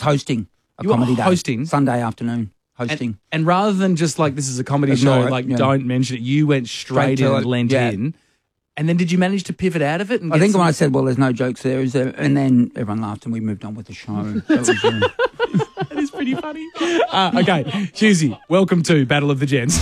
hosting a You were comedy day. hosting? Sunday afternoon. Hosting. And rather than just like, this is a comedy show, don't mention it, you went straight in and lent in. And then did you manage to pivot out of it? And I think when I said, well, there's no jokes there, is there? And then everyone laughed and we moved on with the show. That is pretty funny. Okay, Hughesy, welcome to Battle of the Gents.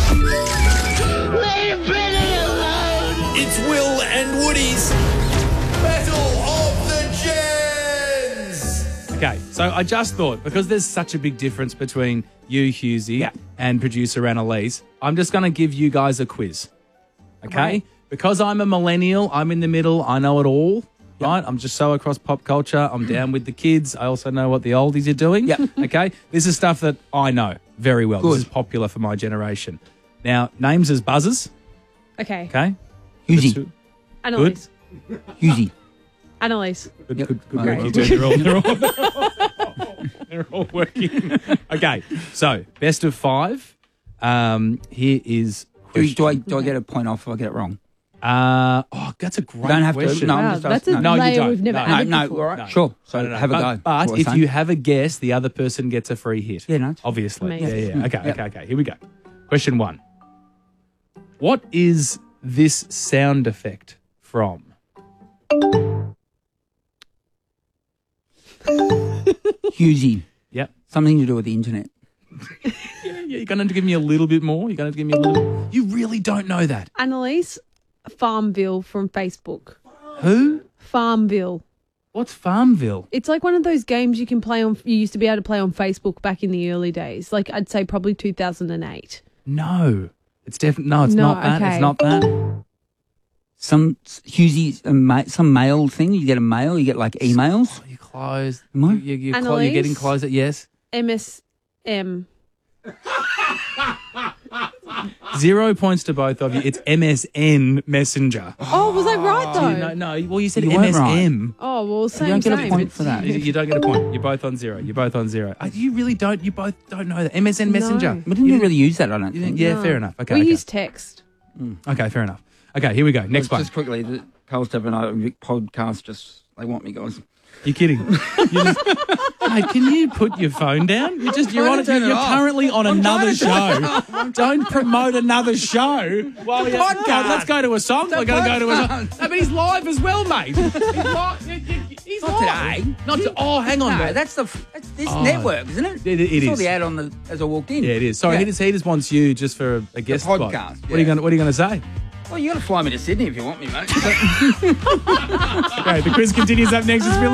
It's Will and Woody's Battle of the Gents. Okay, so I just thought, because there's such a big difference between you, Hughesy, and producer Annalise, I'm just going to give you guys a quiz. Okay? Right. Because I'm a millennial, I'm in the middle, I know it all, right? I'm just so across pop culture. I'm down with the kids. I also know what the oldies are doing. Yep. Okay? This is stuff that I know very well. Good. This is popular for my generation. Now, names as buzzers. Okay. Okay? Hughesy. Annalise. Hughesy. Annalise. Good, Yep. good Okay. work. You two. They're all working. Okay, so best of five. Here is. Do I get a point off if I get it wrong? That's a great You don't have question. to. No, I'm Wow, just that's a asking. No, you layer don't. we've never No. had No, before. all right. Sure. So No. have a go. But if you have a guess, the other person gets a free hit. Yeah, no. Obviously. Amazing. Yeah. Okay. Here we go. Question 1. What is this sound effect from? Hughesy. Yep. Something to do with the internet. Yeah, you're going to give me a little bit more. You're going to give me a little. You really don't know that. Annalise, Farmville from Facebook. Who? Farmville. What's Farmville? It's like one of those games you can play on. You used to be able to play on Facebook back in the early days. Like I'd say probably 2008. No. It's definitely no. It's No, not that. okay. It's not that. Some Hughesy, some mail thing. You get a mail. You get like emails. You close. Am I? You're Annalise? getting closer. Yes. MSM. 0 points to both of you. It's MSN Messenger. Oh, was I right though? No. Well, you said You weren't MSM. Oh well, same. don't get a same. point for that. You don't get a point. You're both on 0. You really don't. You both don't know that. MSN Messenger. No. We didn't really use that, I don't think. Yeah, No. fair enough. Okay. We okay. use text. Okay, fair enough. Okay, here we go. Next one. Just quickly, the Carl Step and I podcast, they want me, guys. You're kidding. Mate, can you put your phone down? You're currently on another show. Don't promote another show. While you're, podcast. Let's go to a song. We're going to go to a song. No, but he's live as well, mate. He's live. He's Not live. today. Not to, oh, hang on. No, mate. that's this network, isn't it? It I saw is. the ad on as I walked in. Yeah, it is. Sorry, Yeah. he just wants you just for a guest spot. podcast, What are you going to say? Well, you got to fly me to Sydney if you want me, mate. Okay, the quiz continues up next. It's Bill